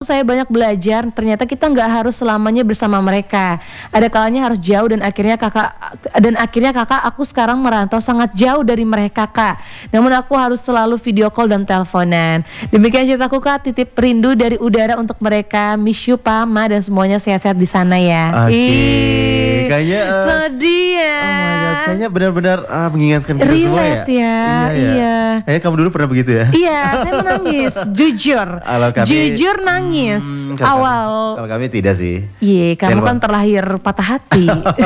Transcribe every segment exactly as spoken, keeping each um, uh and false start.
saya banyak belajar, ternyata kita nggak harus selamanya bersama mereka. Ada kalanya harus jauh dan akhirnya kakak dan akhirnya kakak aku sekarang merantau sangat jauh dari mereka kak. Namun aku harus selalu video call dan teleponan. Demikian ceritaku kak, titip rindu dari udara untuk mereka. Miss you Pama dan semuanya sehat-sehat di sana ya. Oke, okay. Kayaknya uh, sedih ya. Oh my God, kayaknya benar-benar uh, mengingatkan kita Relate semua ya. ya. Iya. iya. Kayaknya kamu dulu pernah begitu ya? Iya, saya menangis, jujur. Kami, jujur nangis hmm, awal. Kami, kalau kami tidak sih. Iya, kamu Telma. kan terlahir patah hati.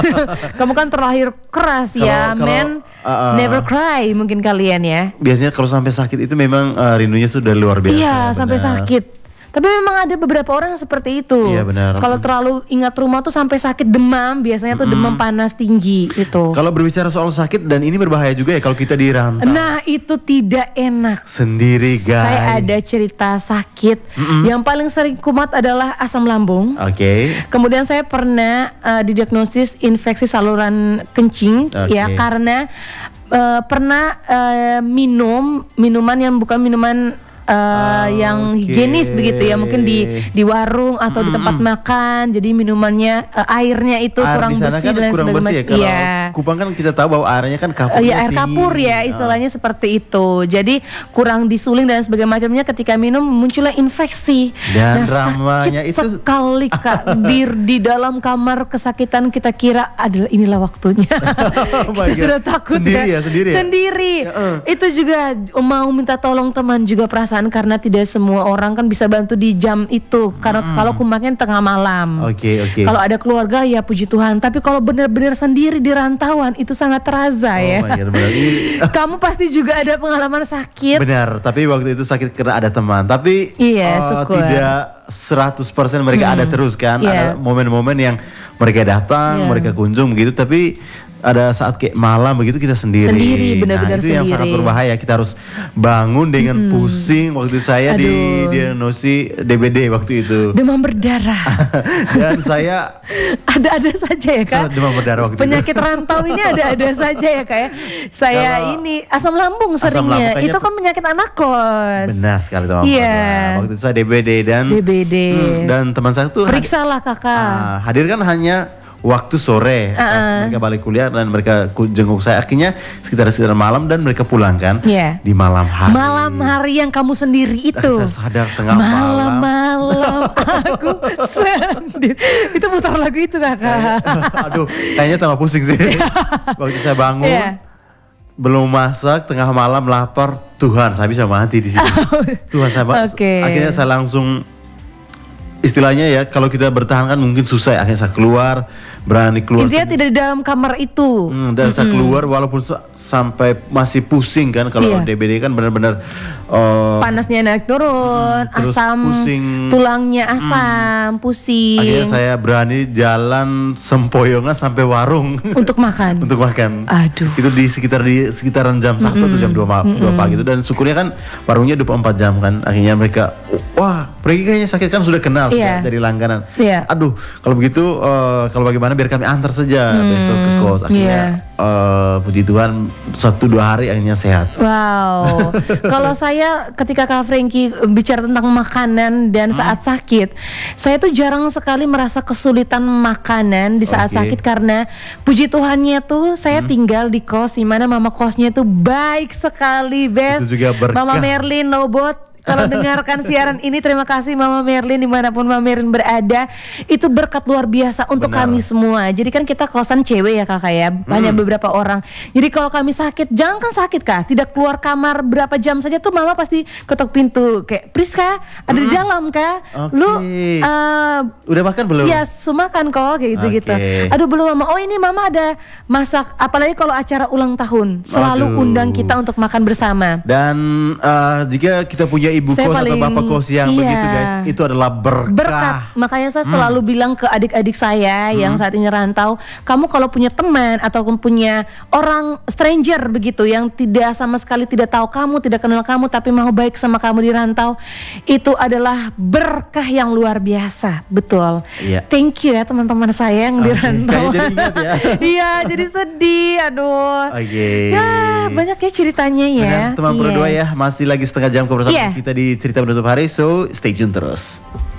Kamu kan terlahir keras Kalo, ya, kalo, men. Uh, uh, Never cry mungkin kalian ya. Biasanya kalau sampai sakit itu memang uh, rindunya sudah luar biasa. Iya, benar. sampai sakit. Tapi memang ada beberapa orang yang seperti itu. Iya benar. Kalau terlalu ingat rumah tuh sampai sakit demam, biasanya tuh demam panas tinggi itu. Kalau berbicara soal sakit dan ini berbahaya juga ya kalau kita dirantau. Nah itu tidak enak. Sendiri guys. Saya ada cerita sakit. Mm-mm. Yang paling sering kumat adalah asam lambung. Oke. Okay. Kemudian saya pernah uh, didiagnosis infeksi saluran kencing, okay. ya karena uh, pernah uh, minum minuman yang bukan minuman Uh, okay. yang higienis begitu ya, mungkin di di warung atau mm. di tempat makan, jadi minumannya uh, airnya itu air kurang bersih kan dan kurang sebagainya. Bersih ya? Kalau iya. Kupang kan kita tahu bahwa airnya kan kapur. Uh, ya air kapur ya istilahnya uh. seperti itu. Jadi kurang disuling dan sebagainya macamnya, ketika minum munculnya infeksi. Dan nah, dramanya sakit itu sekali kak di di dalam kamar kesakitan, kita kira adalah inilah waktunya. Oh kita sudah takut sendiri ya, ya. Sendiri ya? Sendiri. Ya, uh. Itu juga mau minta tolong teman juga perasaan, karena tidak semua orang kan bisa bantu di jam itu. Karena hmm. kalau kumatnya tengah malam. Oke okay, oke. Okay. Kalau ada keluarga ya puji Tuhan. Tapi kalau benar-benar sendiri di rantauan itu sangat terasa oh ya. God, Kamu pasti juga ada pengalaman sakit. Benar. Tapi waktu itu sakit karena ada teman. Tapi iya, uh, tidak seratus persen mereka hmm. ada terus kan. Yeah. Ada momen-momen yang mereka datang, yeah. mereka kunjung begitu. Tapi ada saat kayak malam begitu kita sendiri. Sendiri, benar-benar nah, itu sendiri. yang sangat berbahaya. Kita harus bangun dengan hmm. pusing. Waktu itu saya Aduh. di diagnosis D B D waktu itu. Demam berdarah. Dan saya ada-ada saja ya kak. Demam berdarah waktu Penyakit itu. rantau ini ada-ada saja ya kak ya. Saya Kalau ini asam lambung seringnya. Asam itu kan penyakit anak kos. Benar sekali teman. Iya. Waktu itu saya D B D dan D B D. Hmm, dan teman saya tuh periksalah kakak. Uh, hadir kan hanya waktu sore, uh-uh. mereka balik kuliah dan mereka jenguk saya akhirnya sekitar sekitar malam dan mereka pulang kan yeah. di malam hari. Malam hari yang kamu sendiri itu. Saya sadar tengah malam. Malam-malam aku sendiri. Itu putar lagu itu kakak. Saya, aduh, kayaknya tambah pusing sih. Waktu saya bangun, yeah. belum masak, tengah malam lapar, Tuhan saya bisa mati di sini. Tuhan saya okay. akhirnya saya langsung. Istilahnya ya, kalau kita bertahan kan mungkin susah ya. Akhirnya saya keluar, berani keluar. Intinya tidak di dalam kamar itu. Hmm, dan mm-hmm. saya keluar walaupun sampai masih pusing kan. Kalau iya. D B D kan benar-benar uh, panasnya naik turun, hmm, asam, pusing. tulangnya asam, hmm. pusing. Akhirnya saya berani jalan sempoyongan sampai warung. Untuk makan? Untuk makan. Aduh. Itu di sekitar di sekitaran jam satu mm-hmm. atau jam dua, mm-hmm. dua pagi itu. Dan syukurnya kan warungnya dua puluh empat jam kan. Akhirnya mereka, wah pergi kayaknya sakit kan sudah kenal. Yeah. Dari langganan. Yeah. Aduh, kalau begitu uh, kalau bagaimana biar kami antar saja hmm. besok ke kos. Akhirnya yeah. uh, puji Tuhan satu dua hari akhirnya sehat. Wow. Kalau saya ketika Kak Frankie bicara tentang makanan dan hmm. saat sakit, saya tuh jarang sekali merasa kesulitan makanan di saat okay. sakit karena puji Tuhannya tuh saya hmm. tinggal di kos di mana mama kosnya tuh baik sekali, best. Itu juga berkah. Mama Merlin Lobot. Kalau dengarkan siaran ini, terima kasih Mama Merlin dimanapun Mama Merlin berada. Itu berkat luar biasa untuk Benar. Kami semua. Jadi kan kita kosan cewek ya kakak ya, hanya hmm. beberapa orang. Jadi kalau kami sakit, jangan kan sakit kak, tidak keluar kamar berapa jam saja tuh Mama pasti ketok pintu kayak Priska ada hmm. di dalam kak. Okay. Lu uh, udah makan belum? Ya sumakan kok kayak gitu-gitu. Okay. Aduh belum Mama. Oh ini Mama ada masak. Apalagi kalau acara ulang tahun selalu Aduh. Undang kita untuk makan bersama. Dan uh, jika kita punya ibu saya kos paling, atau bapak kos yang iya, begitu guys, itu adalah berkah. Berkat. Makanya saya selalu hmm. bilang ke adik-adik saya hmm. yang saat ini rantau, kamu kalau punya teman ataupun punya orang stranger begitu yang tidak sama sekali tidak tahu kamu, tidak kenal kamu tapi mau baik sama kamu di rantau, itu adalah berkah yang luar biasa. Betul. Iya. Thank you ya teman-teman saya yang okay. di rantau. Jadi ingat ya. Iya, jadi sedih. Aduh. Oke. Okay. Ya, banyak ya ceritanya ya. Benar, teman yes. berdua ya, masih lagi setengah jam kebersamaan yeah. kita di Cerita Menutup Hari, so stay tune terus.